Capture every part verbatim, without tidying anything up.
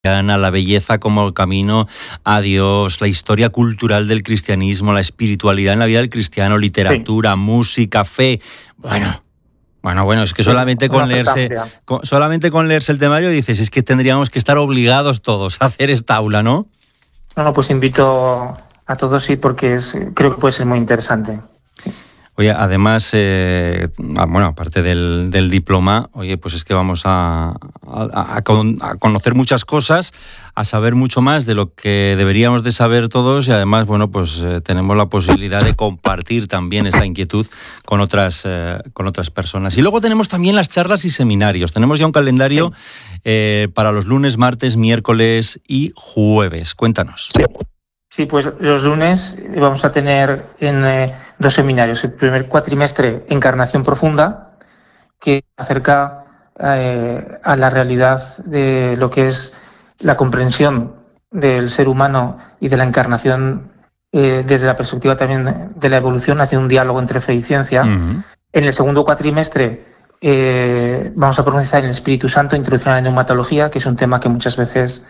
la belleza como el camino a Dios, la historia cultural del cristianismo, la espiritualidad en la vida del cristiano, literatura, sí. música, fe. Bueno, bueno, bueno, es que solamente con leerse, con, solamente con leerse el temario dices, es que tendríamos que estar obligados todos a hacer esta aula, ¿no? No, no, pues invito a todos, sí, porque es, creo que puede ser muy interesante. Sí. Oye, además, eh, bueno, aparte del, del diploma, oye, pues es que vamos a, a, a, con, a conocer muchas cosas, a saber mucho más de lo que deberíamos de saber todos y además, bueno, pues eh, tenemos la posibilidad de compartir también esta inquietud con otras, eh, con otras personas. Y luego tenemos también las charlas y seminarios. Tenemos ya un calendario sí. eh, para los lunes, martes, miércoles y jueves. Cuéntanos. Sí. Sí, pues los lunes vamos a tener en eh, dos seminarios. El primer cuatrimestre, Encarnación Profunda, que acerca eh, a la realidad de lo que es la comprensión del ser humano y de la encarnación eh, desde la perspectiva también de la evolución, hacia un diálogo entre fe y ciencia. Uh-huh. En el segundo cuatrimestre eh, vamos a profundizar en el Espíritu Santo, Introducción a la Neumatología, que es un tema que muchas veces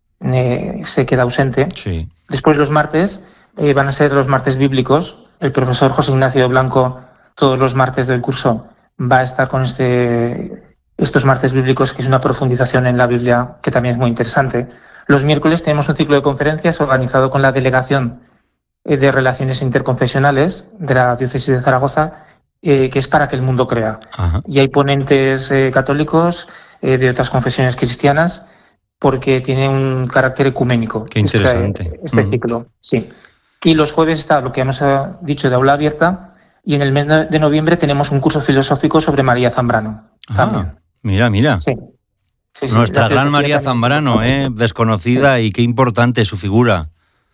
Eh, se queda ausente. Sí. Después los martes eh, van a ser los martes bíblicos. El profesor José Ignacio Blanco todos los martes del curso va a estar con este, estos martes bíblicos, que es una profundización en la Biblia que también es muy interesante. Los miércoles tenemos un ciclo de conferencias organizado con la Delegación eh, de Relaciones Interconfesionales de la Diócesis de Zaragoza, eh, que es para que el mundo crea. Ajá. Y hay ponentes eh, católicos eh, de otras confesiones cristianas, porque tiene un carácter ecuménico. Qué interesante. Este, este uh-huh. ciclo, sí. Y los jueves está lo que hemos dicho de aula abierta, y en el mes de noviembre tenemos un curso filosófico sobre María Zambrano. Ah, también. Mira, mira. Sí. Sí, Nuestra sí, gran María Zambrano, eh, desconocida, sí. Y qué importante su figura.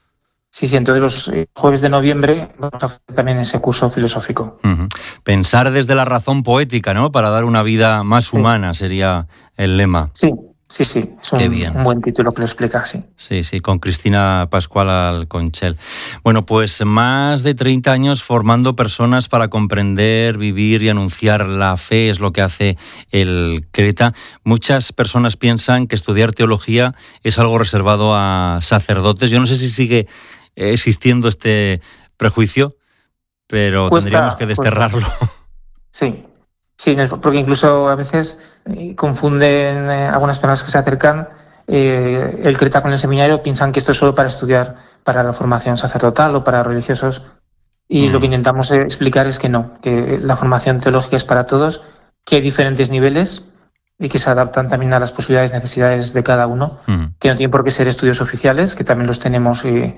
Sí, sí, entonces los jueves de noviembre vamos a hacer también ese curso filosófico. Uh-huh. Pensar desde la razón poética, ¿no? Para dar una vida más sí. humana sería el lema. Sí. Sí, sí, es un, un buen título que lo explica, sí. Sí, sí, con Cristina Pascual Alconchel. Bueno, pues más de treinta años formando personas para comprender, vivir y anunciar la fe es lo que hace el Creta. Muchas personas piensan que estudiar teología es algo reservado a sacerdotes. Yo no sé si sigue existiendo este prejuicio, pero cuesta, tendríamos que desterrarlo. Cuesta. Sí. Sí, porque incluso a veces eh, confunden eh, algunas personas que se acercan eh, el Creta con el seminario, piensan que esto es solo para estudiar para la formación sacerdotal o para religiosos, y mm. lo que intentamos explicar es que no, que la formación teológica es para todos, que hay diferentes niveles y que se adaptan también a las posibilidades y necesidades de cada uno, mm. que no tienen por qué ser estudios oficiales, que también los tenemos y,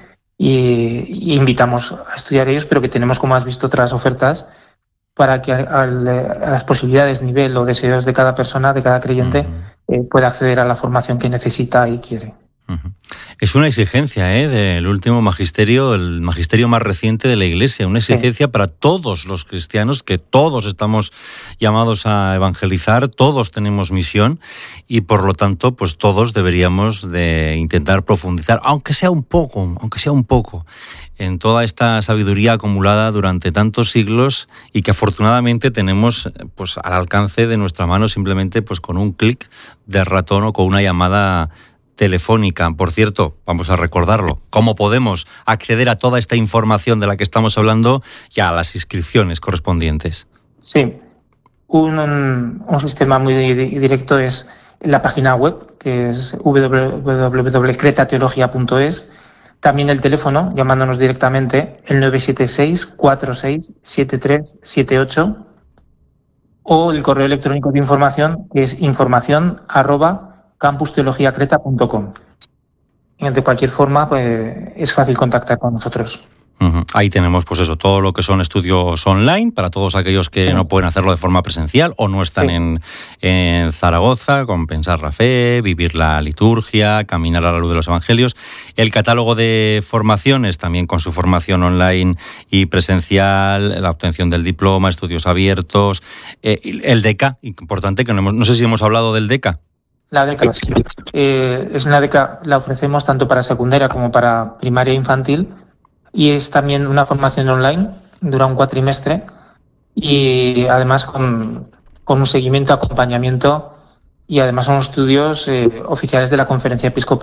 y, y invitamos a estudiar ellos, pero que tenemos, como has visto, otras ofertas para que a, a, a las posibilidades, nivel o deseos de cada persona, de cada creyente, uh-huh. eh, pueda acceder a la formación que necesita y quiere. Uh-huh. Es una exigencia ¿eh? del último magisterio, el magisterio más reciente de la Iglesia, una exigencia sí. para todos los cristianos, que todos estamos llamados a evangelizar, todos tenemos misión y por lo tanto pues todos deberíamos de intentar profundizar, aunque sea un poco, aunque sea un poco, en toda esta sabiduría acumulada durante tantos siglos y que afortunadamente tenemos pues al alcance de nuestra mano simplemente pues con un clic de ratón o con una llamada telefónica. Por cierto, vamos a recordarlo, ¿cómo podemos acceder a toda esta información de la que estamos hablando y a las inscripciones correspondientes? Sí, un, un sistema muy directo es la página web, que es doble u doble u doble u punto creta teología punto es. También el teléfono, llamándonos directamente, el nueve siete seis, cuatro seis, siete tres siete ocho, o el correo electrónico de información, que es información arroba campus teología creta punto com. De cualquier forma, pues es fácil contactar con nosotros. Uh-huh. Ahí tenemos pues eso, todo lo que son estudios online para todos aquellos que sí. no pueden hacerlo de forma presencial o no están sí. en, en Zaragoza, con Pensar la Fe, Vivir la Liturgia, Caminar a la Luz de los Evangelios. El catálogo de formaciones también con su formación online y presencial, la obtención del diploma, estudios abiertos, eh, el D E C A, importante que no, hemos, no sé si hemos hablado del D E C A. La D E C A eh, es una D E C A, la ofrecemos tanto para secundaria como para primaria e infantil. Y es también una formación online, dura un cuatrimestre y además con, con un seguimiento, acompañamiento y además son estudios eh, oficiales de la Conferencia Episcopal